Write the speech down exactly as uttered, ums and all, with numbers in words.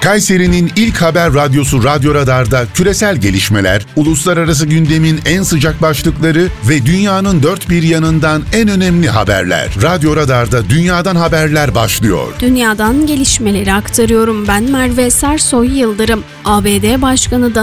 Kayseri'nin ilk haber radyosu Radyo Radar'da küresel gelişmeler, uluslararası gündemin en sıcak başlıkları ve dünyanın dört bir yanından en önemli haberler. Radyo Radar'da dünyadan haberler başlıyor. Dünyadan gelişmeleri aktarıyorum ben Merve Sersoy Yıldırım. A B D Başkanı